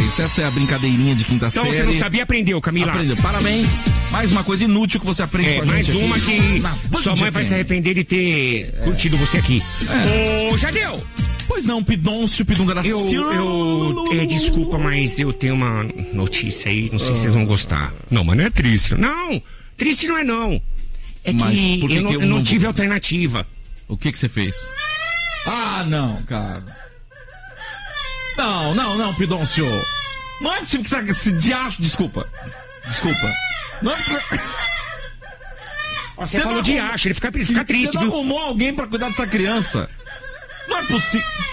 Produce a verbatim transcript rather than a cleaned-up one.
isso. Essa é a brincadeirinha de quinta então, série. Então você não sabia, aprendeu, Camila. Aprendeu. Parabéns. Mais uma coisa inútil que você aprende é, com a mais gente uma aqui. que Na sua mãe vai se arrepender de ter é. curtido você aqui. É. Ô, Jadeu! Pois não, Pidoncio, Pidungaracio. Eu, eu é, desculpa, mas eu tenho uma notícia aí, não sei oh. se vocês vão gostar. Não, mas não é triste. Não, triste não é não. É mas que, por que eu, que não, eu eu não, não tive vou... alternativa. O que que você fez? Ah, não, cara. Não, não, não, Pidoncio. Não é possível que você... Esse diacho... Desculpa. Desculpa. Não é possível... Você, você falou de acho, ele fica, fica triste, você viu? Você arrumou alguém pra cuidar dessa criança? Não é possível.